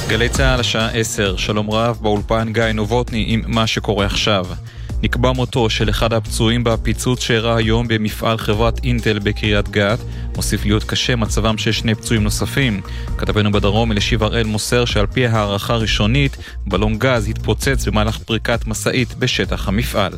גלי צהל השעה 10, שלום רב, באולפן גיא נובוטני עם מה שקורה עכשיו. נקבע מותו של אחד הפצועים בפיצוץ שאירע היום במפעל חברת אינטל בקריית גת. מוסיף להיות קשה מצבם של שני פצועים נוספים. כתבנו בדרום אלישיב הראל מוסר שעל פי הערכה ראשונית, בלון גז התפוצץ במהלך פריקת מסעית בשטח המפעל.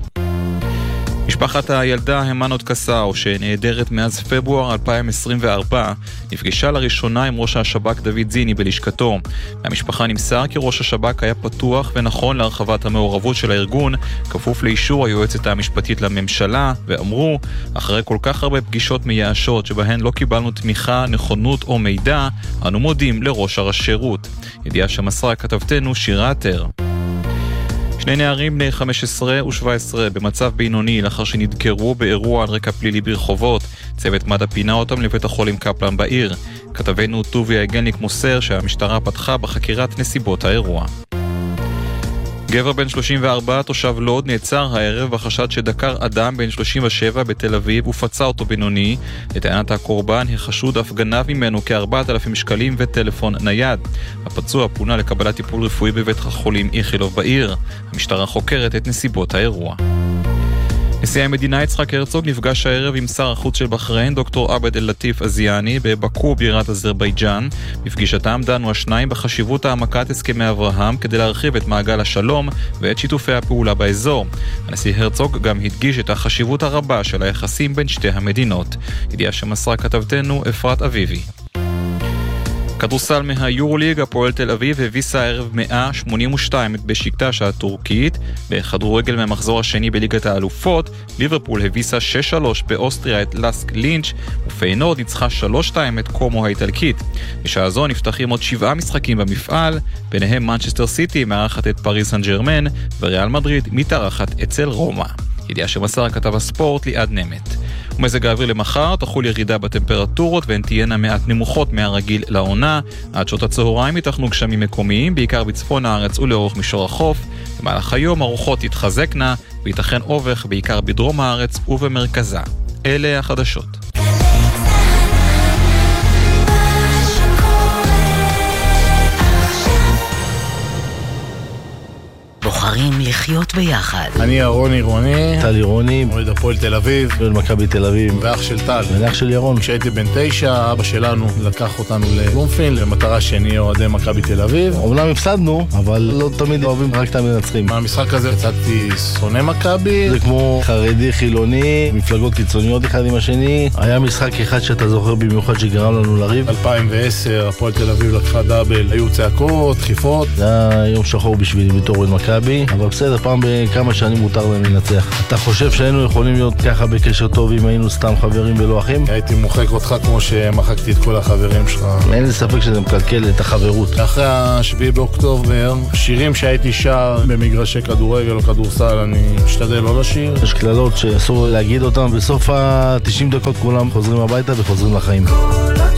משפחת הילדה המנות קסאו, שנעדרת מאז פברואר 2024, נפגשה לראשונה עם ראש השב"כ דוד זיני בלשכתו. מהמשפחה נמסר כי ראש השב"כ היה פתוח ונכון להרחבת המעורבות של הארגון, כפוף לאישור היועצת המשפטית לממשלה, ואמרו, אחרי כל כך הרבה פגישות מייאשות שבהן לא קיבלנו תמיכה, נכונות או מידע, אנו מודים לראש השירות. ידיעה שמסרה כתבתנו שירה עטר. שני נערים בני 15 ו-17 במצב בינוני לאחר שנדקרו באירוע על רקע פלילי ברחובות. צוות מד"א פינה אותם לבית החולים קפלן בעיר. כתבנו טוביה הגניק מוסר שהמשטרה פתחה בחקירת נסיבות האירוע. גבר בן 34, תושב לוד, נעצר הערב בחשד שדקר אדם בן 37 בתל אביב ופצע אותו בינוני. לטענת הקורבן, החשוד אף גנב ממנו כ-4,000 שקלים וטלפון נייד. הפצוע פונה לקבלת טיפול רפואי בבית החולים איכילוב בעיר. המשטרה חוקרת את נסיבות האירוע. נשיא המדינה יצחק הרצוג נפגש הערב עם שר החוץ של בחריין, דוקטור עבד אל-לטיף אזיאני, בבאקו בירת אזרבייג'אן. בפגישתם דנו השניים בחשיבות העמקת הסכמי אברהם כדי להרחיב את מעגל השלום ואת שיתופי הפעולה באזור. הנשיא הרצוג גם הדגיש את החשיבות הרבה של היחסים בין שתי המדינות. ידיעה שמסרה כתבתנו אפרת אביבי. כדורסל מהיורוליג, הפועל תל אביב הביסה הערב 182 את בשיקטש הטורקית. בכדורגל מהמחזור השני בליגת האלופות, ליברפול הביסה 6-3 באוסטריה את לסק לינץ', ופיינורד ניצחה 3-2 את קומו האיטלקית. בשעה זו נפתחים עוד 7 משחקים במפעל, ביניהם מנצ'סטר סיטי מארחת את פריז סן ז'רמן, וריאל מדריד מתארחת אצל רומא. ידיעה שמסר כתב הספורט ליעד נמת. ומזג האוויר למחר תחול ירידה בטמפרטורות והן תהיינה מעט נמוכות מהרגיל לעונה. עד שעות הצהריים ייתכנו גשמים מקומיים, בעיקר בצפון הארץ ולאורך מישור החוף. במהלך היום הרוחות תתחזקנה וייתכן אובך בעיקר בדרום הארץ ובמרכזה. אלה החדשות. בוחרים לחיות ביחד. אני אהרון עירוני, טל עירוני, מועד הפועל תל אביב, של מכבי תל אביב, ואח של טל, ואח של ירון. כשהייתי בן 9, אבא שלנו לקח אותנו לבלומפילד, למטרה שנהיה אוהדי מכבי תל אביב. אומנם הפסדנו, אבל לא תמיד אוהבים רק את המנצחים. מהמשחק הזה יצאתי שונא מכבי. זה כמו חרדי חילוני, מפלגות קיצוניות אחד עם השני. היה משחק אחד שאתה זוכר במיוחד שגרם לנו לריב. 2010, הפועל תל אביב לקחה דאבל, היו צעקות, דחיפות. זה היה יום שחור בשבילי בתור אוהד מכבי, אבל בסדר, פעם בכמה שנים מותר להם לנצח. אתה חושב שהיינו יכולים להיות ככה בקשר טוב אם היינו סתם חברים ולא אחים? הייתי מוחק אותך כמו שמחקתי את כל החברים שלך. אין לי ספק שזה מקלקל את החברות. אחרי ה-7 באוקטובר, שירים שהייתי שר במגרשי כדורגל או כדורסל, אני משתדל לא לשיר. יש כללות שאסור להגיד אותם, בסוף ה-90 דקות כולם חוזרים הביתה וחוזרים לחיים.